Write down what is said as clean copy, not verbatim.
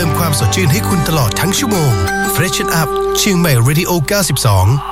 มความสดชื่นให้คุณตลอดทั้งชั่วโมง Freshen Up เชียงใหม่ Radio 92